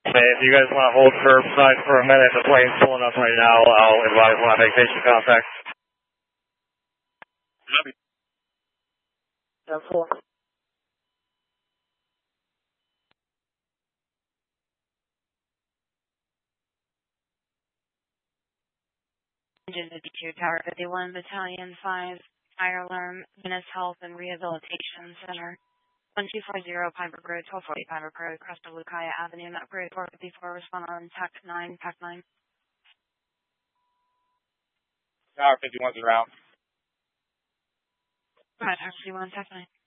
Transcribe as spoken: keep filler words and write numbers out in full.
If you guys want to hold curbside for a minute, the plane's pulling up right now. I'll advise when I make station contact. ten four. Engine fifty-two, Tower fifty-one, Battalion five, Fire Alarm, Venice Health and Rehabilitation Center. one two four zero, Piper Road, twelve forty Piper Road, Crest of Lucaya Avenue, Met Road, four fifty-four, respond on T A C nine, T A C nine. Tower fifty-one's around. Right, Tower fifty-one, T A C nine.